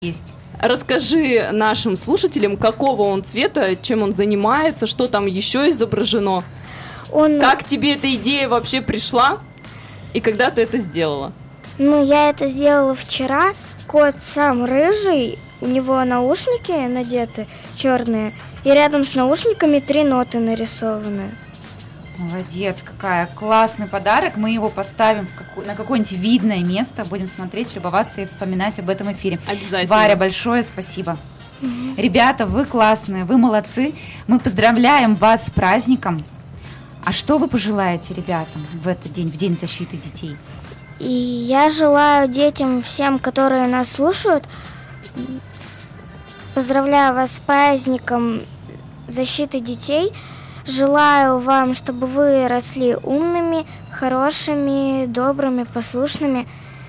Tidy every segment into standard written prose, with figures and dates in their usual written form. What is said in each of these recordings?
есть. Расскажи нашим слушателям, какого он цвета, чем он занимается, что там еще изображено. Как тебе эта идея вообще пришла и когда ты это сделала? Я это сделала вчера. Кот сам рыжий, у него наушники надеты черные, и рядом с наушниками 3 ноты нарисованы. Молодец, какая классный подарок. Мы его поставим на какое-нибудь видное место, будем смотреть, любоваться и вспоминать об этом эфире. Обязательно. Варя, большое спасибо. Ребята, вы классные, вы молодцы. Мы поздравляем вас с праздником. А что вы пожелаете ребятам в этот день, в День защиты детей? И я желаю детям, всем, которые нас слушают, поздравляю вас с праздником защиты детей. Желаю вам, чтобы вы росли умными, хорошими, добрыми, послушными.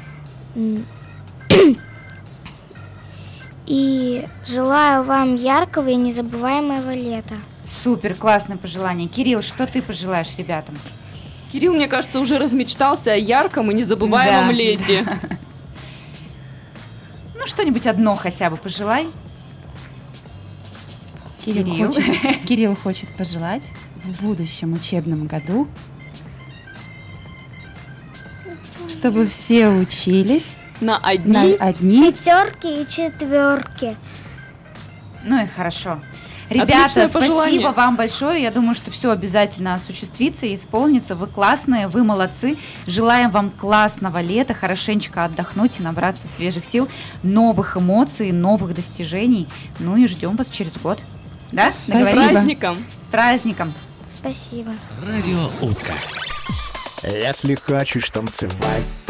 И желаю вам яркого и незабываемого лета. Супер, классное пожелание. Кирилл, что ты пожелаешь ребятам? Кирилл, мне кажется, уже размечтался о ярком и незабываемом лете. Да. Ну, что-нибудь одно хотя бы пожелай. Кирилл хочет пожелать в будущем учебном году, чтобы все учились на одни 5 и 4. Ну и хорошо. Ребята, спасибо вам большое. Я думаю, что все обязательно осуществится и исполнится. Вы классные, вы молодцы. Желаем вам классного лета, хорошенечко отдохнуть и набраться свежих сил, новых эмоций, новых достижений. Ну и ждем вас через год. Да? С праздником! С праздником! Спасибо. Радио Утка. Если хочешь танцевать,